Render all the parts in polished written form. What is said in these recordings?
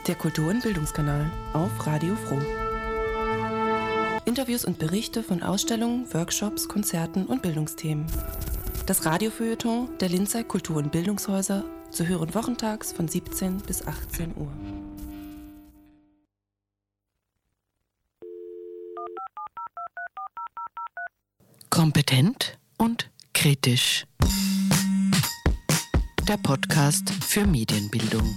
der Kultur- und Bildungskanal auf Radio Froh. Interviews und Berichte von Ausstellungen, Workshops, Konzerten und Bildungsthemen. Das Radiofeuilleton der Linzer Kultur- und Bildungshäuser zu hören wochentags von 17 bis 18 Uhr. Kompetent und kritisch. Der Podcast für Medienbildung.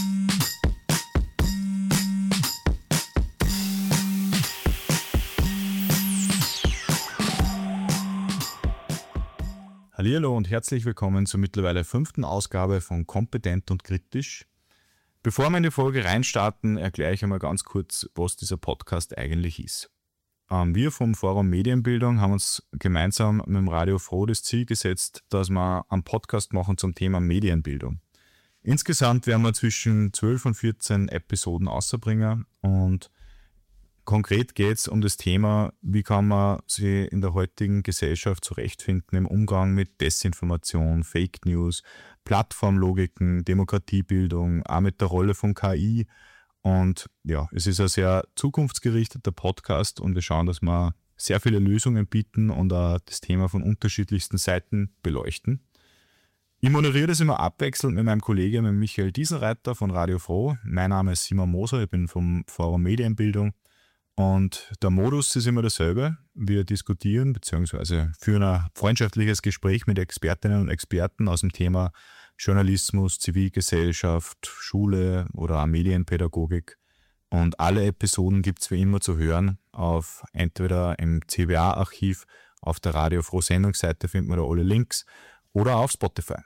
Hallihallo und herzlich willkommen zur mittlerweile 5. Ausgabe von Kompetent und kritisch. Bevor wir in die Folge reinstarten, erkläre ich einmal ganz kurz, was dieser Podcast eigentlich ist. Wir vom Forum Medienbildung haben uns gemeinsam mit dem Radio Froh das Ziel gesetzt, dass wir einen Podcast machen zum Thema Medienbildung. Insgesamt werden wir zwischen 12 und 14 Episoden rausbringen und konkret geht es um das Thema, wie kann man sich in der heutigen Gesellschaft zurechtfinden im Umgang mit Desinformation, Fake News, Plattformlogiken, Demokratiebildung, auch mit der Rolle von KI. Und ja, es ist ein sehr zukunftsgerichteter Podcast und wir schauen, dass wir sehr viele Lösungen bieten und auch das Thema von unterschiedlichsten Seiten beleuchten. Ich moderiere das immer abwechselnd mit meinem Kollegen, mit Michael Diesenreiter von Radio Froh. Mein Name ist Simon Moser, ich bin vom Forum Medienbildung. Und der Modus ist immer dasselbe. Wir diskutieren bzw. führen ein freundschaftliches Gespräch mit Expertinnen und Experten aus dem Thema Journalismus, Zivilgesellschaft, Schule oder auch Medienpädagogik. Und alle Episoden gibt es wie immer zu hören auf entweder im CWA-Archiv, auf der Radio Froh Sendungsseite findet man da alle Links oder auf Spotify.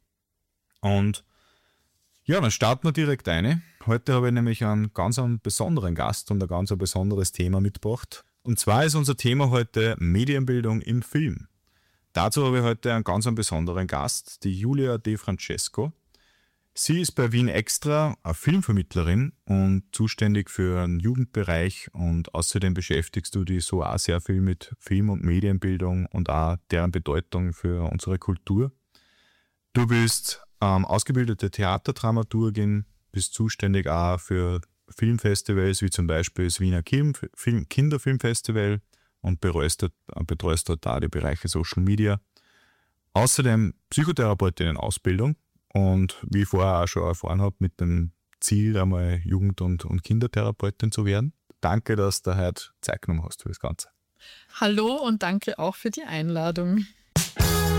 Und ja, dann starten wir direkt ein. Heute habe ich nämlich einen ganz besonderen Gast und ein ganz besonderes Thema mitgebracht. Und zwar ist unser Thema heute Medienbildung im Film. Dazu habe ich heute einen ganz besonderen Gast, die Julia De Francesco. Sie ist bei Wien Extra eine Filmvermittlerin und zuständig für den Jugendbereich und außerdem beschäftigst du dich so auch sehr viel mit Film- und Medienbildung und auch deren Bedeutung für unsere Kultur. Du bist ausgebildete Theaterdramaturgin, bist zuständig auch für Filmfestivals wie zum Beispiel das Wiener Kinderfilmfestival und betreust dort auch die Bereiche Social Media. Außerdem Psychotherapeutin in Ausbildung und wie ich vorher auch schon erfahren habe, mit dem Ziel, einmal Jugend- und Kindertherapeutin zu werden. Danke, dass du heute Zeit genommen hast für das Ganze. Hallo und danke auch für die Einladung.